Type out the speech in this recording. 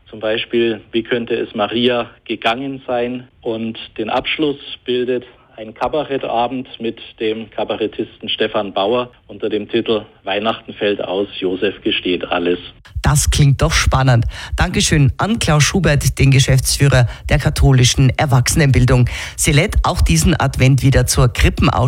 Zum Beispiel, wie könnte es Maria gegangen sein? Und den Abschluss bildet ein Kabarettabend mit dem Kabarettisten Stefan Bauer unter dem Titel Weihnachten fällt aus, Josef gesteht alles. Das klingt doch spannend. Dankeschön an Klaus Schubert, den Geschäftsführer der katholischen Erwachsenenbildung. Sie lädt auch diesen Advent wieder zur Krippenausstellung